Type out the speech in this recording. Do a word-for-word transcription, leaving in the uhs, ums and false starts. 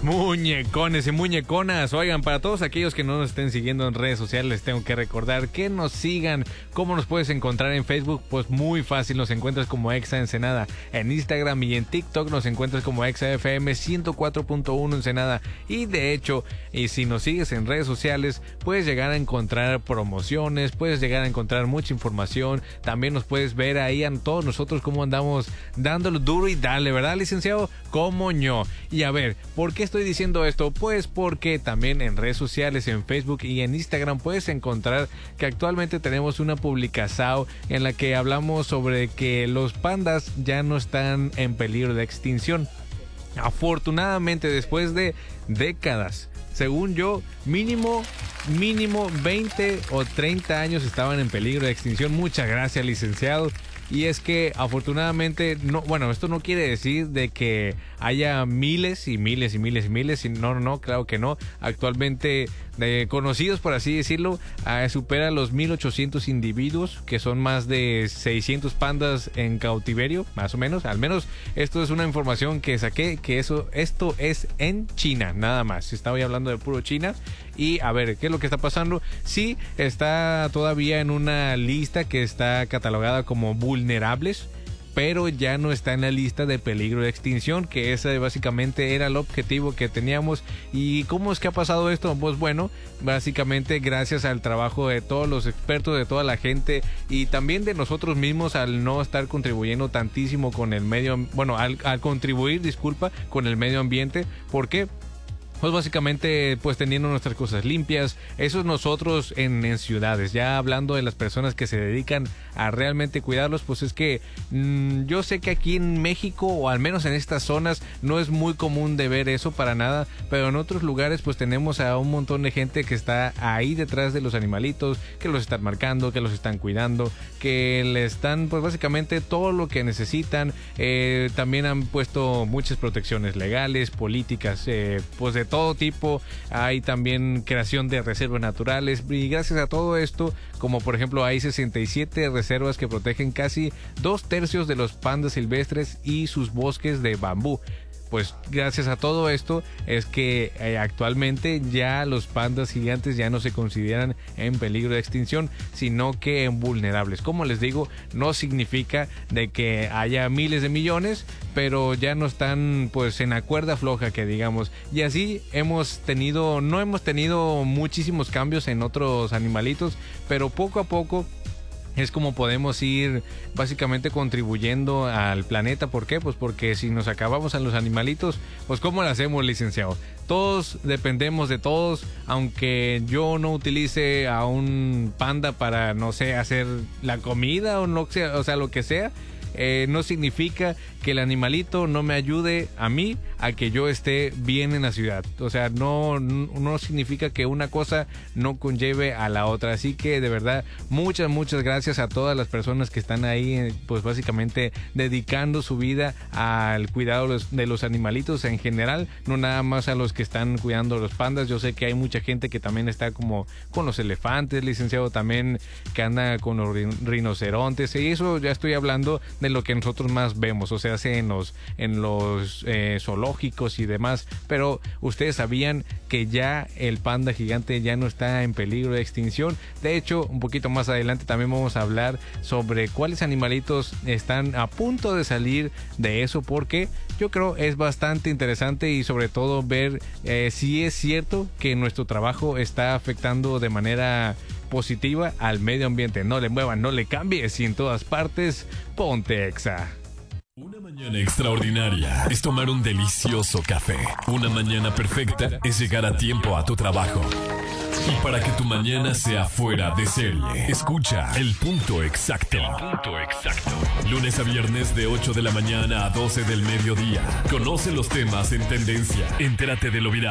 Muñecones y muñeconas, oigan, para todos aquellos que no nos estén siguiendo en redes sociales, les tengo que recordar que nos sigan. ¿Cómo nos puedes encontrar en Facebook? Pues muy fácil, nos encuentras como Exa Ensenada. En Instagram y en TikTok nos encuentras como Exa F M ciento cuatro punto uno Ensenada. Y de hecho, y si nos sigues en redes sociales, puedes llegar a encontrar promociones, puedes llegar a encontrar mucha información. También nos puedes ver ahí a todos nosotros cómo andamos dándolo duro y dale, ¿verdad, licenciado? Cómo no. Y a ver, ¿por qué estoy diciendo esto? Pues porque también en redes sociales, en Facebook y en Instagram puedes encontrar que actualmente tenemos una publicación en la que hablamos sobre que los pandas ya no están en peligro de extinción. Afortunadamente, después de décadas, según yo, mínimo, mínimo veinte o treinta años estaban en peligro de extinción. Muchas gracias, licenciado. Y es que afortunadamente, no, bueno, esto no quiere decir de que haya miles y miles y miles y miles, y no, no, no, claro que no. Actualmente, de conocidos, por así decirlo, eh, supera los mil ochocientos individuos, que son más de seiscientos pandas en cautiverio, más o menos. Al menos esto es una información que saqué, que eso, esto es en China, nada más. Estaba hablando de puro China. Y a ver, ¿qué es lo que está pasando? Sí, está todavía en una lista que está catalogada como vulnerables, pero ya no está en la lista de peligro de extinción, que ese básicamente era el objetivo que teníamos. ¿Y cómo es que ha pasado esto? Pues bueno, básicamente gracias al trabajo de todos los expertos, de toda la gente y también de nosotros mismos al no estar contribuyendo tantísimo con el medio, bueno, al, al contribuir, disculpa, con el medio ambiente. ¿Por qué? Pues básicamente, pues teniendo nuestras cosas limpias, eso es nosotros en, en ciudades. Ya hablando de las personas que se dedican a realmente cuidarlos, pues es que mmm, yo sé que aquí en México, o al menos en estas zonas, no es muy común de ver eso para nada, pero en otros lugares pues tenemos a un montón de gente que está ahí detrás de los animalitos, que los están marcando, que los están cuidando, que les están pues básicamente todo lo que necesitan. Eh, también han puesto muchas protecciones legales, políticas, eh, pues de todo tipo. Hay también creación de reservas naturales y gracias a todo esto, como por ejemplo hay sesenta y siete reservas que protegen casi dos tercios de los pandas silvestres y sus bosques de bambú. Pues gracias a todo esto es que eh, actualmente ya los pandas gigantes ya no se consideran en peligro de extinción, sino que en vulnerables. Como les digo, no significa de que haya miles de millones, pero ya no están pues en la cuerda floja, que digamos. Y así hemos tenido, no hemos tenido muchísimos cambios en otros animalitos, pero poco a poco es como podemos ir básicamente contribuyendo al planeta. ¿Por qué? Pues porque si nos acabamos a los animalitos, pues ¿cómo lo hacemos, licenciado? Todos dependemos de todos, aunque yo no utilice a un panda para, no sé, hacer la comida o, no, o sea, lo que sea. Eh, no significa que el animalito no me ayude a mí a que yo esté bien en la ciudad. O sea, no, no significa que una cosa no conlleve a la otra. Así que de verdad, muchas, muchas gracias a todas las personas que están ahí, pues básicamente dedicando su vida al cuidado de los, de los animalitos en general, no nada más a los que están cuidando los pandas. Yo sé que hay mucha gente que también está como con los elefantes, licenciado, también que anda con los rinocerontes, y eso ya estoy hablando de lo que nosotros más vemos, o sea, en los, en los eh, zoológicos y demás. Pero ustedes sabían que ya el panda gigante ya no está en peligro de extinción. De hecho, un poquito más adelante también vamos a hablar sobre cuáles animalitos están a punto de salir de eso, porque yo creo es bastante interesante y sobre todo ver eh, si es cierto que nuestro trabajo está afectando de manera positiva al medio ambiente. No le muevan, no le cambies, y en todas partes, ponte Exa. Una mañana extraordinaria es tomar un delicioso café. Una mañana perfecta es llegar a tiempo a tu trabajo. Y para que tu mañana sea fuera de serie, escucha El Punto Exacto. El Punto Exacto. Lunes a viernes de ocho de la mañana a doce del mediodía. Conoce los temas en tendencia. Entérate de lo viral